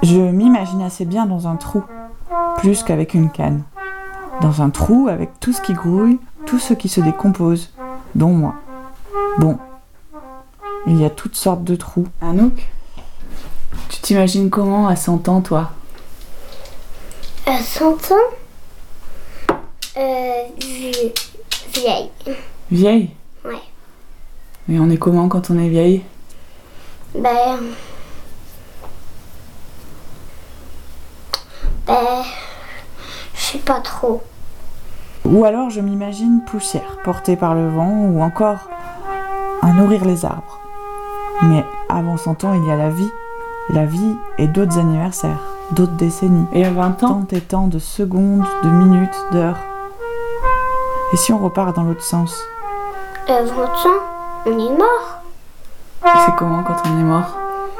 Je m'imagine assez bien dans un trou, plus qu'avec une canne. Dans un trou avec tout ce qui grouille, tout ce qui se décompose, dont moi. Bon, il y a toutes sortes de trous. Anouk, tu t'imagines comment à 100 ans, toi ? À 100 ans vieille. Vieille ? Ouais. Et on est comment quand on est vieille ? Je sais pas trop. Ou alors je m'imagine poussière, portée par le vent, ou encore à nourrir les arbres. Mais avant 100 ans, il y a la vie et d'autres anniversaires, d'autres décennies. Et à 20 ans, tant et tant de secondes, de minutes, d'heures. Et si on repart dans l'autre sens ? 20 ans, on est mort. Et c'est comment quand on est mort ?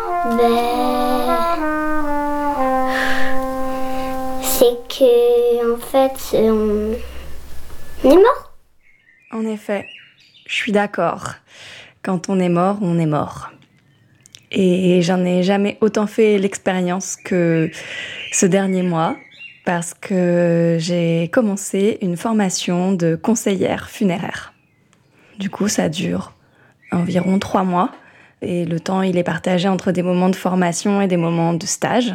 C'est que, en fait, on est mort. En effet, je suis d'accord. Quand on est mort, on est mort. Et j'en ai jamais autant fait l'expérience que ce dernier mois, parce que j'ai commencé une formation de conseillère funéraire. Du coup, ça dure environ 3 mois. Et le temps, il est partagé entre des moments de formation et des moments de stage.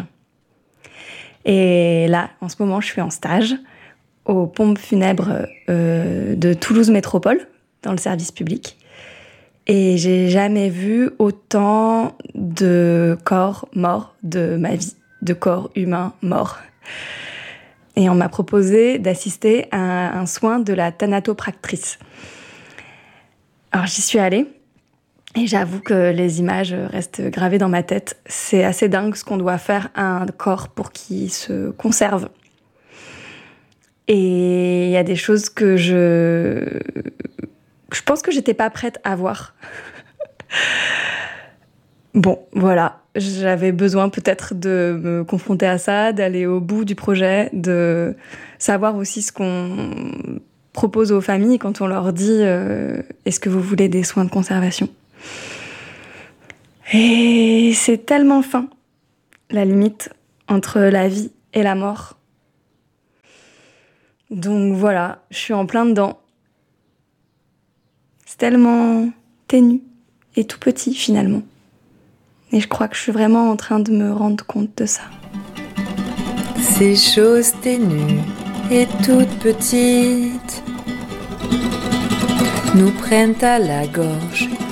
Et là, en ce moment, je suis en stage aux pompes funèbres de Toulouse Métropole, dans le service public. Et j'ai jamais vu autant de corps morts de ma vie, de corps humains morts. Et on m'a proposé d'assister à un soin de la thanatopractrice. Alors j'y suis allée, et j'avoue que les images restent gravées dans ma tête. C'est assez dingue ce qu'on doit faire à un corps pour qu'il se conserve. Et il y a des choses que je pense que j'étais pas prête à voir. Bon, voilà. J'avais besoin peut-être de me confronter à ça, d'aller au bout du projet, de savoir aussi ce qu'on propose aux familles quand on leur dit est-ce que vous voulez des soins de conservation ? Et c'est tellement fin, la limite entre la vie et la mort. Donc voilà, je suis en plein dedans. C'est tellement ténu et tout petit finalement. Et je crois que je suis vraiment en train de me rendre compte de ça. Ces choses ténues et toutes petites nous prennent à la gorge